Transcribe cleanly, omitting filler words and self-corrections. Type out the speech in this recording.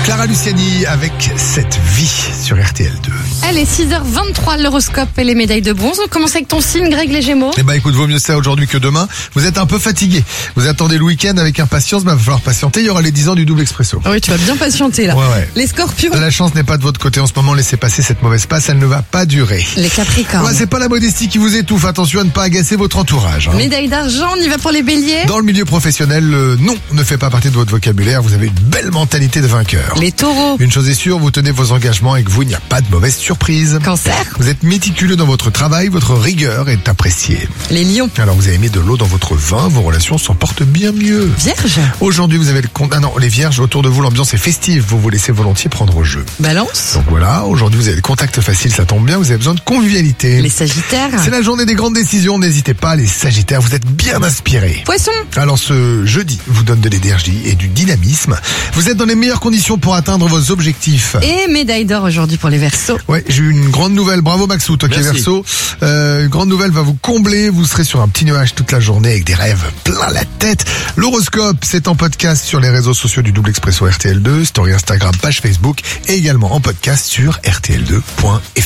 Clara Luciani avec Cette vie sur RTL2. Allez, 6h23, l'horoscope et les médailles de bronze. On commence avec ton signe, Greg, les Gémeaux. Eh ben écoute, vaut mieux ça aujourd'hui que demain. Vous êtes un peu fatigué. Vous attendez le week-end avec impatience, mais il va falloir patienter. Il y aura les 10 ans du double expresso. Ah oui, tu vas bien patienter là. Ouais. Les Scorpions. La chance n'est pas de votre côté en ce moment. Laissez passer cette mauvaise passe, elle ne va pas durer. Les Capricornes. Ouais, c'est pas la modestie qui vous étouffe. Attention à ne pas agacer votre entourage. Médaille d'argent, on y va pour les Béliers. Dans le milieu professionnel, le non ne fait pas partie de votre vocabulaire. Vous avez une belle mentalité de vainqueur. Les Taureaux. Une chose est sûre, vous tenez vos engagements et que vous, il n'y a pas de mauvaise surprise. Cancer. Vous êtes méticuleux dans votre travail, votre rigueur est appréciée. Les Lions. Alors vous avez mis de l'eau dans votre vin, vos relations s'en portent bien mieux. Vierge. Aujourd'hui vous avez le compte... Ah non, les vierges, autour de vous l'ambiance est festive, vous vous laissez volontiers prendre au jeu. Balance. Donc voilà, aujourd'hui vous avez le contact facile, ça tombe bien, vous avez besoin de convivialité. Les Sagittaires. C'est la journée des grandes décisions, n'hésitez pas, les Sagittaires, vous êtes bien inspirés. Poissons. Alors ce jeudi vous donne de l'énergie et du dynamisme. Vous êtes dans les meilleures conditions pour atteindre vos objectifs. Et médaille d'or aujourd'hui pour les Verseaux. Ouais, j'ai eu une grande nouvelle. Bravo Maxou, toi qui es Verseau. Une grande nouvelle va vous combler. Vous serez sur un petit nuage toute la journée avec des rêves plein la tête. L'horoscope, c'est en podcast sur les réseaux sociaux du Double Expresso RTL2, story Instagram, page Facebook et également en podcast sur rtl2.fr.